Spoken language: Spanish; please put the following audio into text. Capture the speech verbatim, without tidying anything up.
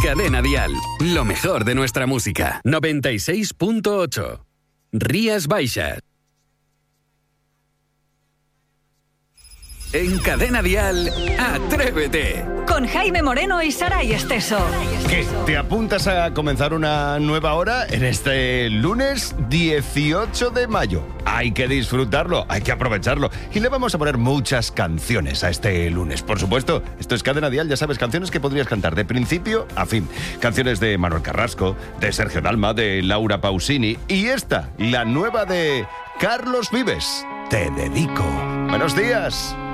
Cadena Dial. Lo mejor de nuestra música. noventa y seis punto ocho. Rías Baixas. En Cadena Dial, Atrévete. Con Jaime Moreno y Saray Esteso. ¿Qué? ¿Te apuntas a comenzar una nueva hora en este lunes dieciocho de mayo? Hay que disfrutarlo, hay que aprovecharlo. Y le vamos a poner muchas canciones a este lunes. Por supuesto, esto es Cadena Dial, ya sabes, canciones que podrías cantar de principio a fin. Canciones de Manuel Carrasco, de Sergio Dalma, de Laura Pausini. Y esta, la nueva de Carlos Vives. Te dedico. Buenos días.